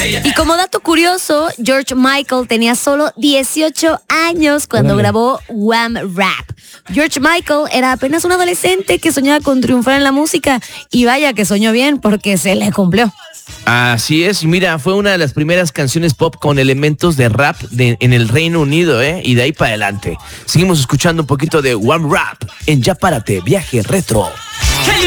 Y como dato curioso, George Michael tenía solo 18 años cuando grabó Wham Rap. George Michael era apenas un adolescente que soñaba con triunfar en la música y vaya que soñó bien porque se le cumplió. Así es, mira, fue una de las primeras canciones pop con elementos de rap en el Reino Unido, y de ahí para adelante. Seguimos escuchando un poquito de Wham Rap en Ya Párate, Viaje Retro.